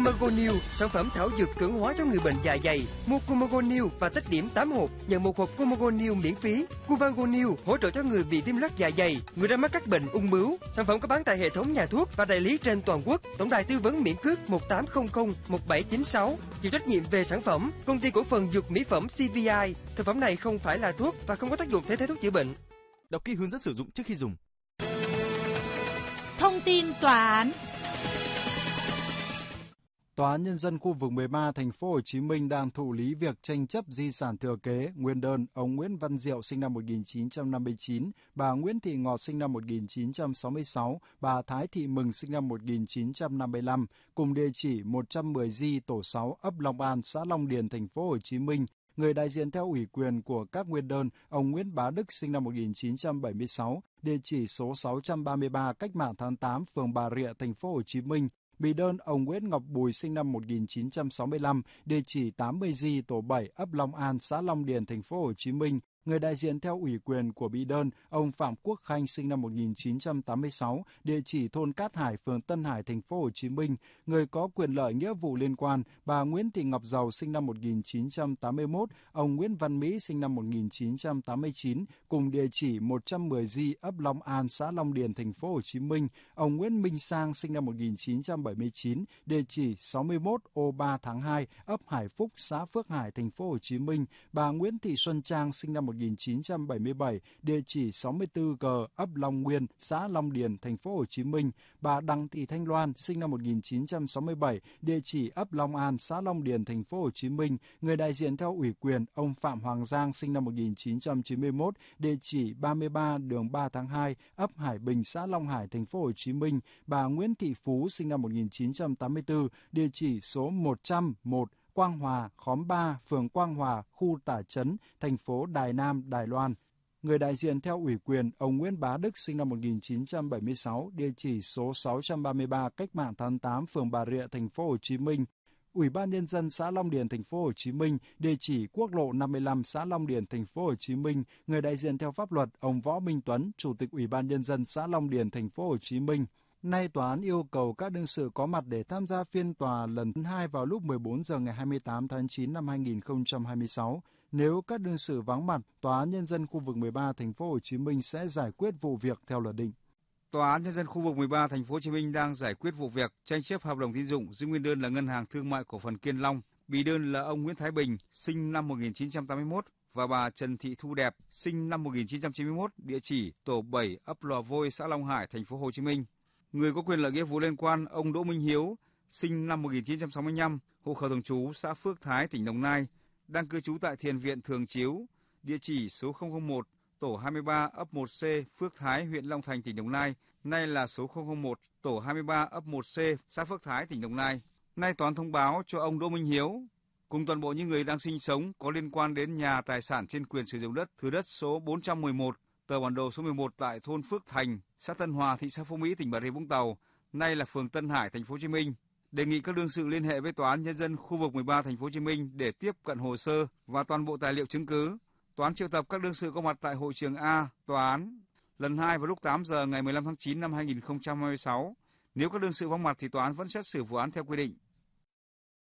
Cumago New, sản phẩm thảo dược cường hóa cho người bệnh dạ dày. Mua Cumago New và tích điểm 8 hộp, nhận một hộp Cumago New miễn phí. Cumago New hỗ trợ cho người bị viêm loét dạ dày, người đang mắc các bệnh ung bướu. Sản phẩm có bán tại hệ thống nhà thuốc và đại lý trên toàn quốc. Tổng đài tư vấn miễn cước 1800 1796. Chịu trách nhiệm về sản phẩm, Công ty cổ phần dược mỹ phẩm CVI. Thực phẩm này không phải là thuốc và không có tác dụng thay thế thuốc chữa bệnh. Đọc kỹ hướng dẫn sử dụng trước khi dùng. Thông tin tòa án. Tòa án Nhân dân khu vực 13 thành phố Hồ Chí Minh đang thụ lý việc tranh chấp di sản thừa kế. Nguyên đơn ông Nguyễn Văn Diệu sinh năm 1959, bà Nguyễn Thị Ngọt sinh năm 1966, bà Thái Thị Mừng sinh năm 1955 cùng địa chỉ 110 Di tổ 6 ấp Long An, xã Long Điền, thành phố Hồ Chí Minh. Người đại diện theo ủy quyền của các nguyên đơn, ông Nguyễn Bá Đức sinh năm 1976, địa chỉ số 633 Cách mạng tháng 8, phường Bà Rịa, thành phố Hồ Chí Minh. Bị đơn ông Nguyễn Ngọc Bùi sinh năm 1965, địa chỉ 80 Di tổ 7 ấp Long An, xã Long Điền, thành phố Hồ Chí Minh. Người đại diện theo ủy quyền của bị đơn, ông Phạm Quốc Khanh sinh năm 1986, địa chỉ thôn Cát Hải, phường Tân Hải, thành phố Hồ Chí Minh. Người có quyền lợi nghĩa vụ liên quan, bà Nguyễn Thị Ngọc Dầu sinh năm 1981, ông Nguyễn Văn Mỹ sinh năm 1989, cùng địa chỉ 110 Di ấp Long An, xã Long Điền, thành phố Hồ Chí Minh. Ông Nguyễn Minh Sang sinh năm 1979, địa chỉ 61 ô 3 tháng 2, ấp Hải Phúc, xã Phước Hải, thành phố Hồ Chí Minh. Bà Nguyễn Thị Xuân Trang sinh năm 1977, địa chỉ 64G ấp Long Nguyên, xã Long Điền, thành phố Hồ Chí Minh. Bà Đặng Thị Thanh Loan sinh năm 1967, địa chỉ ấp Long An, xã Long Điền, thành phố Hồ Chí Minh. Người đại diện theo ủy quyền, ông Phạm Hoàng Giang sinh năm 1991, địa chỉ 33 đường 3 tháng 2, ấp Hải Bình, xã Long Hải, thành phố Hồ Chí Minh. Bà Nguyễn Thị Phú sinh năm 1984, địa chỉ số 101 Quang Hòa, khóm 3, phường Quang Hòa, khu Tả Trấn, thành phố Đài Nam, Đài Loan. Người đại diện theo ủy quyền, ông Nguyễn Bá Đức sinh năm 1976, địa chỉ số 633 Cách mạng tháng 8, phường Bà Rịa, thành phố Hồ Chí Minh. Ủy ban Nhân dân xã Long Điền, thành phố Hồ Chí Minh, địa chỉ quốc lộ 55, xã Long Điền, thành phố Hồ Chí Minh. Người đại diện theo pháp luật, ông Võ Minh Tuấn, Chủ tịch Ủy ban Nhân dân xã Long Điền, thành phố Hồ Chí Minh. Nay tòa án yêu cầu các đương sự có mặt để tham gia phiên tòa lần 2 vào lúc 14 giờ ngày 28 tháng 9 năm 2026. Nếu các đương sự vắng mặt, Tòa án Nhân dân khu vực 13 thành phố Hồ Chí Minh sẽ giải quyết vụ việc theo luật định. Tòa án Nhân dân khu vực 13 thành phố Hồ Chí Minh đang giải quyết vụ việc tranh chấp hợp đồng tín dụng giữa nguyên đơn là Ngân hàng Thương mại Cổ phần Kiên Long, bị đơn là ông Nguyễn Thái Bình, sinh năm 1981 và bà Trần Thị Thu Đẹp, sinh năm 1991, địa chỉ tổ 7 ấp Lò Vôi, xã Long Hải, thành phố Hồ Chí Minh. Người có quyền lợi nghĩa vụ liên quan, ông Đỗ Minh Hiếu, sinh năm 1965, hộ khẩu thường trú xã Phước Thái, tỉnh Đồng Nai, đang cư trú tại Thiền viện Thường Chiếu, địa chỉ số 001, tổ 23 ấp 1C, Phước Thái, huyện Long Thành, tỉnh Đồng Nai, nay là số 001, tổ 23 ấp 1C, xã Phước Thái, tỉnh Đồng Nai. Nay tòa án thông báo cho ông Đỗ Minh Hiếu cùng toàn bộ những người đang sinh sống có liên quan đến nhà tài sản trên quyền sử dụng đất, thửa đất số 411, tờ bản đồ số 11 tại thôn Phước Thành, xã Tân Hòa, thị xã Phú Mỹ, tỉnh Bà Rịa Vũng Tàu, nay là phường Tân Hải, thành phố Hồ Chí Minh. Đề nghị các đương sự liên hệ với Tòa án Nhân dân khu vực 13 thành phố Hồ Chí Minh để tiếp cận hồ sơ và toàn bộ tài liệu chứng cứ. Tòa án triệu tập các đương sự có mặt tại hội trường A, tòa án lần 2 vào lúc 8 giờ ngày 15 tháng 9 năm 2026. Nếu các đương sự vắng mặt thì tòa án vẫn xét xử vụ án theo quy định.